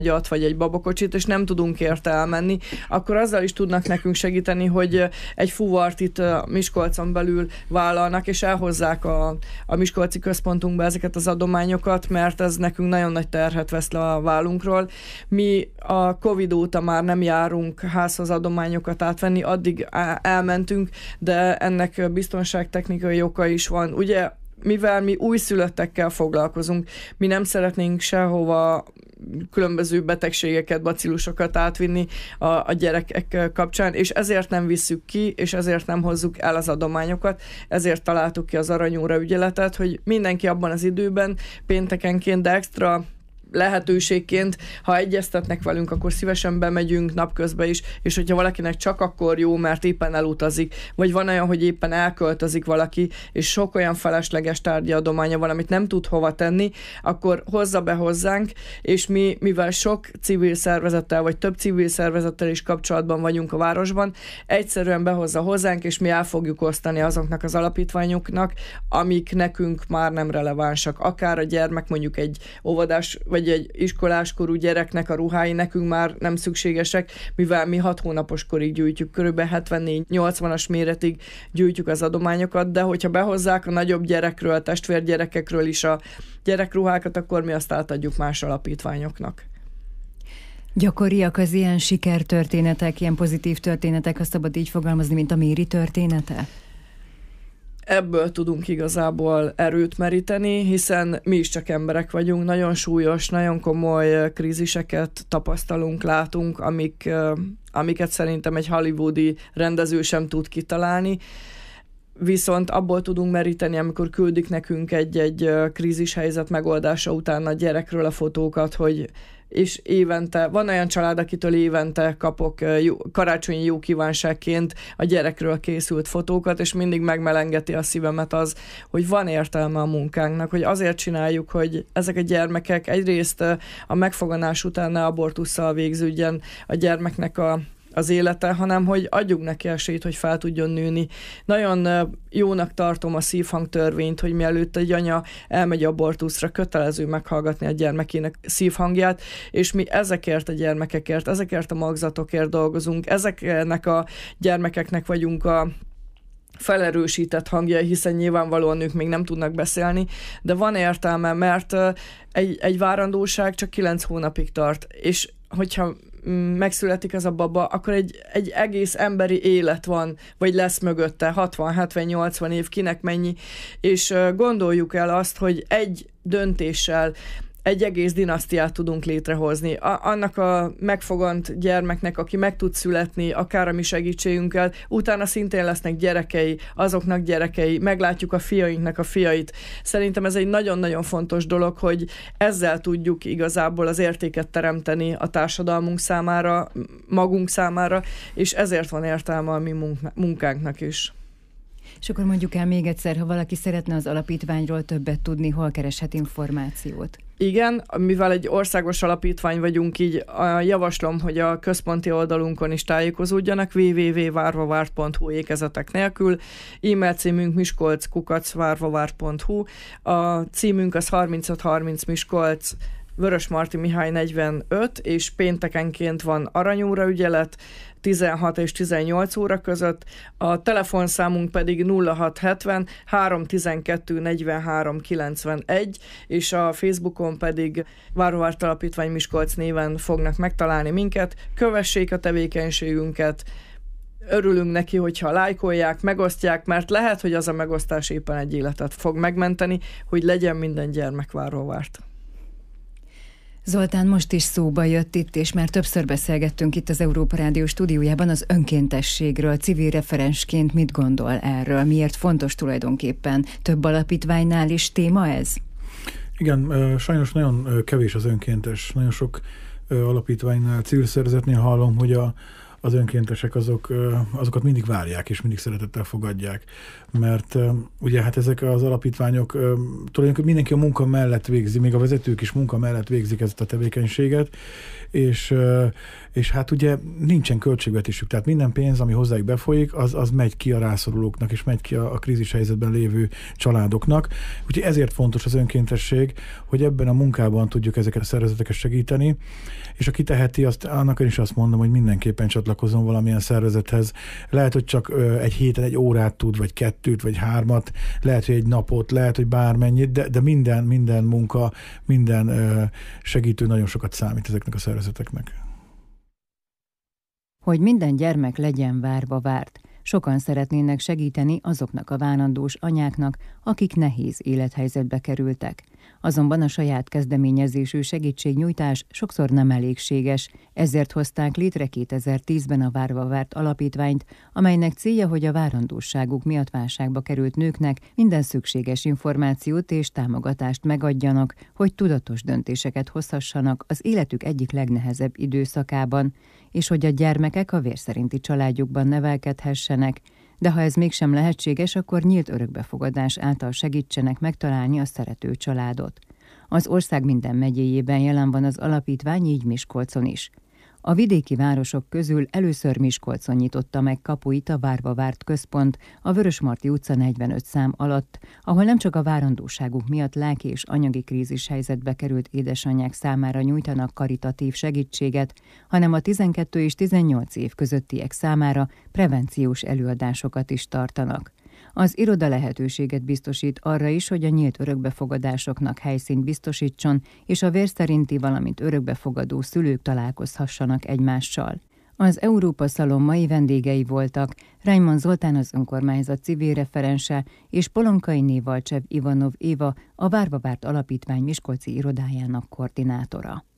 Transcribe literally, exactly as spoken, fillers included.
egyat vagy egy babakocsit, és nem tudunk érte elmenni, akkor azzal is tudnak nekünk segíteni, hogy egy fuvart itt Miskolcon belül vállalnak, és elhozzák a, a miskolci központunkba ezeket az adományokat, mert ez nekünk nagyon nagy terhet vesz le a vállunkról. Mi a Covid óta már nem járunk házhoz adományokat átvenni, addig elmentünk, de ennek biztonságtechnikai oka is van. Ugye, mivel mi újszülöttekkel foglalkozunk, mi nem szeretnénk sehova különböző betegségeket, bacillusokat átvinni a, a gyerekek kapcsán, és ezért nem visszük ki, és ezért nem hozzuk el az adományokat, ezért találtuk ki az Aranyóra ügyeletet, hogy mindenki abban az időben péntekenként, de extra lehetőségként, ha egyeztetnek velünk, akkor szívesen bemegyünk napközben is, és hogyha valakinek csak akkor jó, mert éppen elutazik, vagy van olyan, hogy éppen elköltözik valaki, és sok olyan felesleges tárgyi adománya van, amit nem tud hova tenni, akkor hozza be hozzánk, és mi, mivel sok civil szervezettel, vagy több civil szervezettel is kapcsolatban vagyunk a városban, egyszerűen behozza hozzánk, és mi el fogjuk osztani azoknak az alapítványoknak, amik nekünk már nem relevánsak. Akár a gyermek, mondjuk egy óvodás, vagy egy iskoláskorú gyereknek a ruhái nekünk már nem szükségesek, mivel mi hat hónapos korig gyűjtjük, körülbelül hetvennégy-nyolcvanas méretig gyűjtjük az adományokat, de hogyha behozzák a nagyobb gyerekről, a testvérgyerekekről is a gyerekruhákat, akkor mi azt átadjuk más alapítványoknak. Gyakoriak az ilyen sikertörténetek, ilyen pozitív történetek, ha szabad így fogalmazni, mint a Méri története? Ebből tudunk igazából erőt meríteni, hiszen mi is csak emberek vagyunk, nagyon súlyos, nagyon komoly kríziseket tapasztalunk, látunk, amik, amiket szerintem egy hollywoodi rendező sem tud kitalálni. Viszont abból tudunk meríteni, amikor küldik nekünk egy-egy krízishelyzet megoldása után a gyerekről a fotókat, hogy és évente, van olyan család, akitől évente kapok jó, karácsonyi jó kívánságként a gyerekről készült fotókat, és mindig megmelengeti a szívemet az, hogy van értelme a munkánknak, hogy azért csináljuk, hogy ezek a gyermekek egyrészt a megfoganás után ne abortusszal végződjen a gyermeknek a az élete, hanem hogy adjuk neki esélyt, hogy fel tudjon nőni. Nagyon jónak tartom a szívhangtörvényt, hogy mielőtt egy anya elmegy abortuszra, kötelező meghallgatni a gyermekének szívhangját, és mi ezekért a gyermekekért, ezekért a magzatokért dolgozunk, ezeknek a gyermekeknek vagyunk a felerősített hangjai, hiszen nyilvánvalóan ők még nem tudnak beszélni, de van értelme, mert egy, egy várandóság csak kilenc hónapig tart, és hogyha megszületik ez a baba, akkor egy, egy egész emberi élet van, vagy lesz mögötte, hatvan, hetven, nyolcvan év, kinek mennyi, és gondoljuk el azt, hogy egy döntéssel egy egész dinasztiát tudunk létrehozni. A, annak a megfogant gyermeknek, aki meg tud születni, akár a mi segítségünkkel, utána szintén lesznek gyerekei, azoknak gyerekei, meglátjuk a fiainknak a fiait. Szerintem ez egy nagyon-nagyon fontos dolog, hogy ezzel tudjuk igazából az értéket teremteni a társadalmunk számára, magunk számára, és ezért van értelme a mi munkánknak is. És akkor mondjuk el még egyszer, ha valaki szeretne az alapítványról többet tudni, hol kereshet információt? Igen, mivel egy országos alapítvány vagyunk, így javaslom, hogy a központi oldalunkon is tájékozódjanak, double-u double-u double-u pont várvavárt pont hu ékezetek nélkül, e-mail címünk miskolc kukac várvavárt pont hu, a címünk az harmincöt harminc Miskolc, Vörösmarty Mihály negyvenöt, és péntekenként van Aranyóra ügyelet, tizenhat és tizennyolc óra között, a telefonszámunk pedig nulla hat hetven három tizenkettő negyvenhárom kilencvenegy, és a Facebookon pedig Várvavárt Alapítvány Miskolc néven fognak megtalálni minket, kövessék a tevékenységünket, örülünk neki, hogyha lájkolják, megosztják, mert lehet, hogy az a megosztás éppen egy életet fog megmenteni, hogy legyen minden gyermek Várvavárt. Zoltán, most is szóba jött itt, és már többször beszélgettünk itt az Európa Rádió stúdiójában az önkéntességről. Civil referensként mit gondol erről? Miért fontos tulajdonképpen? Több alapítványnál is téma ez? Igen, sajnos nagyon kevés az önkéntes. Nagyon sok alapítványnál, civil szervezetnél hallom, hogy a az önkéntesek azok, azokat mindig várják, és mindig szeretettel fogadják. Mert ugye hát ezek az alapítványok, tulajdonképpen mindenki a munka mellett végzi, még a vezetők is munka mellett végzik ezt a tevékenységet, és, és hát ugye nincsen költségvetésük, tehát minden pénz, ami hozzájuk befolyik, az, az megy ki a rászorulóknak, és megy ki a, a krízis helyzetben lévő családoknak. Úgyhogy ezért fontos az önkéntesség, hogy ebben a munkában tudjuk ezeket a szervezeteket segíteni, és aki teheti, azt, annak is azt mondom, hogy mindenképpen csatlakozom valamilyen szervezethez. Lehet, hogy csak egy héten egy órát tud, vagy kettőt, vagy hármat, lehet, hogy egy napot, lehet, hogy bármennyit, de, de minden, minden munka, minden segítő nagyon sokat számít ezeknek a szervezeteknek. Hogy minden gyermek legyen várva várt. Sokan szeretnének segíteni azoknak a várandós anyáknak, akik nehéz élethelyzetbe kerültek. Azonban a saját kezdeményezésű segítségnyújtás sokszor nem elégséges, ezért hozták létre kétezer-tízben a Várva Várt alapítványt, amelynek célja, hogy a várandóságuk miatt válságba került nőknek minden szükséges információt és támogatást megadjanak, hogy tudatos döntéseket hozhassanak az életük egyik legnehezebb időszakában, és hogy a gyermekek a vérszerinti családjukban nevelkedhessenek, de ha ez mégsem lehetséges, akkor nyílt örökbefogadás által segítsenek megtalálni a szerető családot. Az ország minden megyéjében jelen van az alapítvány, így Miskolcon is. A vidéki városok közül először Miskolcon nyitotta meg kapuit a Várva Várt központ a Vörösmarty utca negyvenöt szám alatt, ahol nem csak a várandóságuk miatt lelki és anyagi krízis helyzetbe került édesanyák számára nyújtanak karitatív segítséget, hanem a tizenkét és tizennyolc év közöttiek számára prevenciós előadásokat is tartanak. Az iroda lehetőséget biztosít arra is, hogy a nyílt örökbefogadásoknak helyszínt biztosítson, és a vérszerinti, valamint örökbefogadó szülők találkozhassanak egymással. Az Európa Szalon mai vendégei voltak Reimann Zoltán, az önkormányzat civil referense, és Polonkai Névalcsev Ivanov Éva, a Várva Várt Alapítvány miskolci irodájának koordinátora.